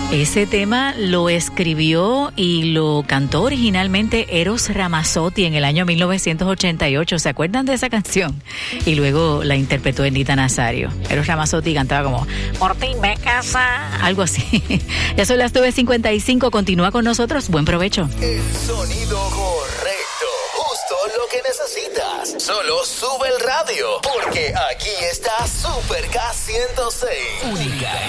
Ese tema lo escribió y lo cantó originalmente Eros Ramazzotti en el año 1988. ¿Se acuerdan de esa canción? Y luego la interpretó Ernita Nazario. Eros Ramazzotti cantaba como "Por ti me casa", algo así. Ya son las 9:55. Continúa con nosotros. Buen provecho. El sonido correcto. Justo lo que necesitas. Solo sube el radio. Porque aquí está Super K106. Única